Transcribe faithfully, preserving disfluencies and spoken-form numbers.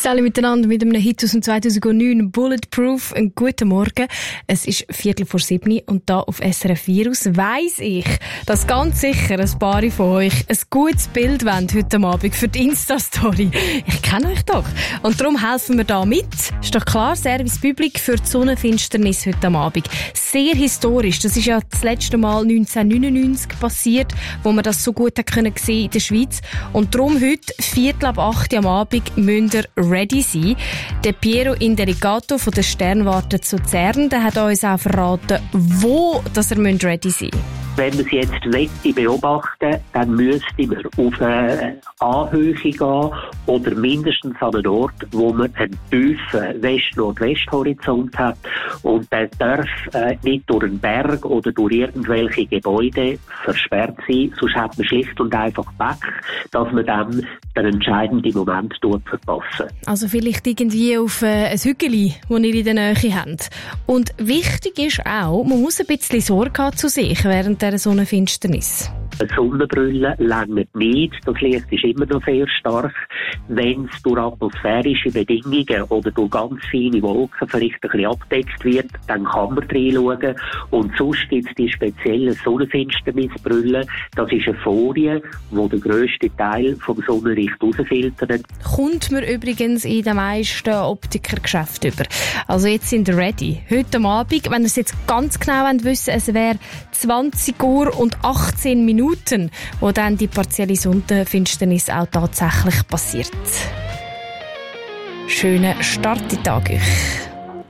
Alle miteinander mit einem Hit aus dem zweitausendneun, Bulletproof. Einen guten Morgen. Es ist Viertel vor sieben und da auf S R F Virus weiss ich, dass ganz sicher ein paar von euch ein gutes Bild wollen heute Abend für die Insta-Story. Ich kenne euch doch. Und darum helfen wir da mit. Ist doch klar, Service Public für die Sonnenfinsternis heute Abend. Sehr historisch. Das ist ja das letzte Mal neunzehnhundertneunundneunzig passiert, wo man das so gut können sehen in der Schweiz. Und darum heute, Viertel ab acht am Abend, müsst ihr ready sein. Der Piero Indelicato von der Sternwarte zu Luzern, der hat uns auch verraten, wo dass er ready sein müsst. Wenn man sie jetzt möchte beobachten, dann müsste man auf eine Anhöhe gehen oder mindestens an einen Ort, wo man einen tiefen West-Nordwest-Horizont hat. Und der darf äh, nicht durch einen Berg oder durch irgendwelche Gebäude versperrt sein, sonst hat man schlicht und einfach weg, dass man dann den entscheidenden Moment verpassen. Also vielleicht irgendwie auf äh, ein Hügeli, das ihr in der Nähe habt. Und wichtig ist auch, man muss ein bisschen Sorge haben zu sich während dieser Sonnenfinsternis. Eine Sonnenbrille reicht nicht, das Licht ist immer noch sehr stark. Wenn es durch atmosphärische Bedingungen oder durch ganz feine Wolken vielleicht ein bisschen abgedeckt wird, dann kann man reinschauen. Und sonst gibt es die speziellen Sonnenfinsternisbrillen. Das ist eine Folie, die den grössten Teil vom Sonnenlicht rausfiltert. Kommt man übrigens in den meisten Optikergeschäften über. Also jetzt sind wir ready. Heute Abend, wenn ihr es jetzt ganz genau wissen wollt, es wäre zwanzig Uhr und achtzehn Minuten, wo dann die partielle Sonnenfinsternis auch tatsächlich passiert. Schönen Start in den Tag euch.